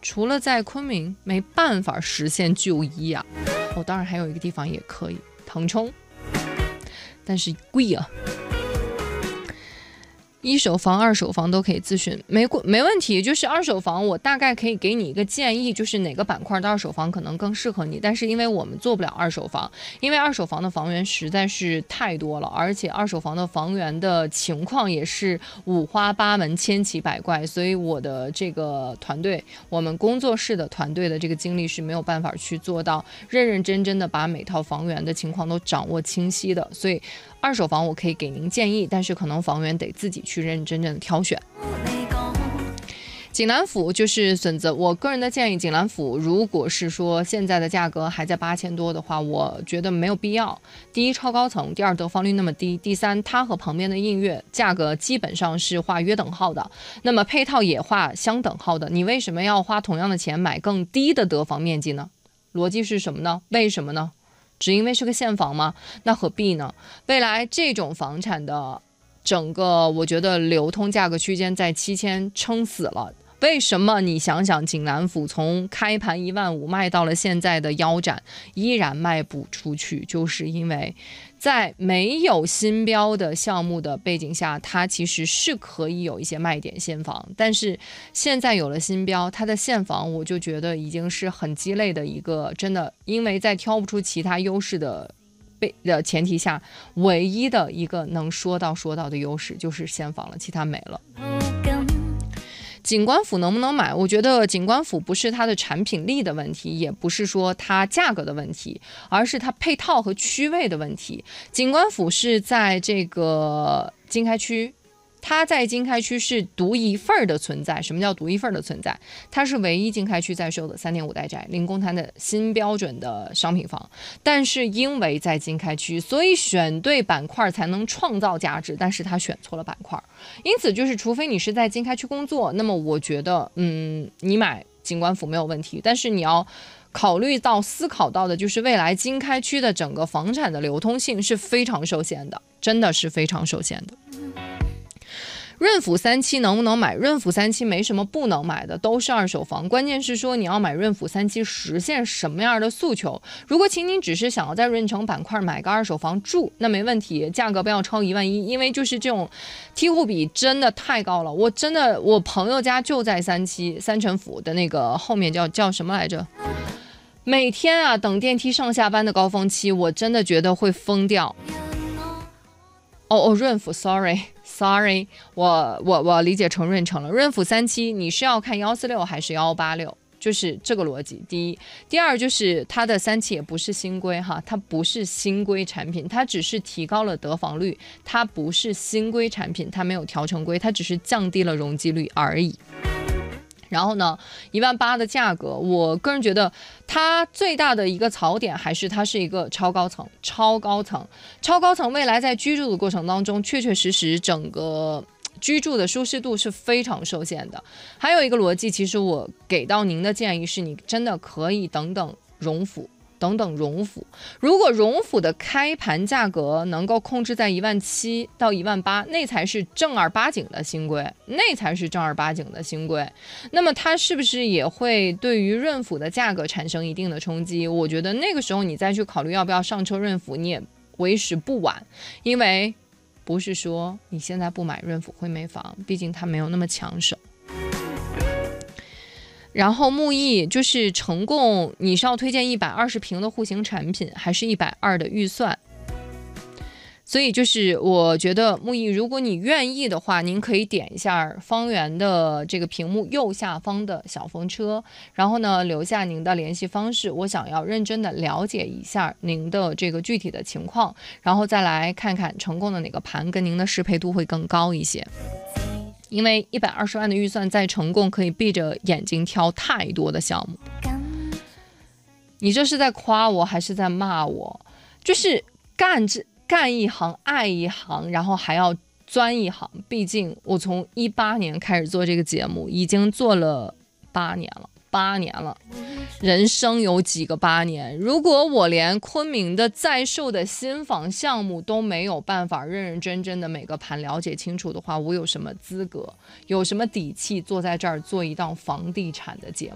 除了在昆明没办法实现就医啊。当然还有一个地方也可以，腾冲，但是贵啊。一手房、二手房都可以咨询，没问题。就是二手房，我大概可以给你一个建议，就是哪个板块的二手房可能更适合你。但是因为我们做不了二手房，因为二手房的房源实在是太多了，而且二手房的房源的情况也是五花八门、千奇百怪，所以我的这个团队，我们工作室的团队的这个精力是没有办法去做到认认真真的把每套房源的情况都掌握清晰的。所以二手房我可以给您建议，但是可能房源得自己去认认真真的挑选。锦兰府就是选择，我个人的建议，锦兰府如果是说现在的价格还在8000多的话，我觉得没有必要。第一，超高层；第二，得房率那么低；第三，它和旁边的映月价格基本上是画约等号的，那么配套也画相等号的，你为什么要花同样的钱买更低的得房面积呢？逻辑是什么呢？为什么呢？只因为是个现房吗？那何必呢？未来这种房产的整个我觉得流通价格区间在7000撑死了。为什么你想想，锦兰府从开盘15000卖到了现在的腰斩，依然卖不出去，就是因为在没有新标的项目的背景下，它其实是可以有一些卖点现房，但是现在有了新标，它的现房我就觉得已经是很鸡肋的一个，真的，因为在挑不出其他优势的前提下，唯一的一个能说到的优势就是现房了，其他没了。景观府能不能买？我觉得景观府不是它的产品力的问题，也不是说它价格的问题，而是它配套和区位的问题。景观府是在这个经开区，它在经开区是独一份的存在。什么叫独一份的存在？它是唯一经开区在售的3.5代宅零公摊的新标准的商品房，但是因为在经开区，所以选对板块才能创造价值，但是它选错了板块，因此就是除非你是在经开区工作，那么我觉得你买景观府没有问题，但是你要思考到的就是未来经开区的整个房产的流通性是非常受限的，真的是非常受限的。润府3期能不能买？润府3期没什么不能买的，都是二手房。关键是说你要买润府3期实现什么样的诉求？如果仅仅只是想要在润城板块买个二手房住，那没问题，价格不要超11000，因为就是这种梯户比真的太高了。我朋友家就在3期三城府的那个后面叫什么来着？每天啊等电梯上下班的高峰期，我真的觉得会疯掉。润府 sorry， 我理解成润城了。润府3期你是要看146还是186？就是这个逻辑。第一，第二就是它的3期也不是新规哈，它不是新规产品，它只是提高了得房率，它不是新规产品，它没有调成规，它只是降低了容积率而已。然后呢，18000的价格，我个人觉得它最大的一个槽点还是它是一个超高层，未来在居住的过程当中，确确实实整个居住的舒适度是非常受限的。还有一个逻辑，其实我给到您的建议是，你真的可以等等荣府。如果荣府的开盘价格能够控制在17000到18000，那才是正儿八经的新规，那么它是不是也会对于润府的价格产生一定的冲击？我觉得那个时候你再去考虑要不要上车润府，你也为时不晚，因为不是说你现在不买润府会没房，毕竟它没有那么抢手。然后木易就是成贡，你是要推荐120平的户型产品，还是120的预算？所以就是我觉得木易，如果你愿意的话，您可以点一下方圆的这个屏幕右下方的小风车，然后呢留下您的联系方式，我想要认真的了解一下您的这个具体的情况，然后再来看看成功的哪个盘跟您的适配度会更高一些。因为120万的预算在成贡可以闭着眼睛挑太多的项目。你这是在夸我还是在骂我？就是干一行爱一行，然后还要钻一行。毕竟我从18年开始做这个节目，已经做了8年了，人生有几个8年？如果我连昆明的在售的新房项目都没有办法认认真真的每个盘了解清楚的话，我有什么资格，有什么底气坐在这儿做一档房地产的节目？